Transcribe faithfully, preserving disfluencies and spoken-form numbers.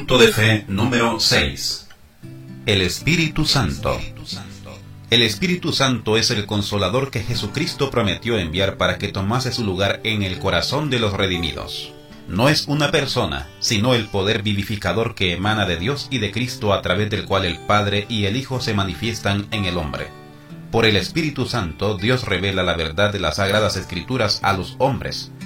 Punto de fe número seis. El Espíritu Santo. El Espíritu Santo es el Consolador que Jesucristo prometió enviar para que tomase su lugar en el corazón de los redimidos. No es una persona, sino el poder vivificador que emana de Dios y de Cristo, a través del cual el Padre y el Hijo se manifiestan en el hombre. Por el Espíritu Santo, Dios revela la verdad de las Sagradas Escrituras a los hombres,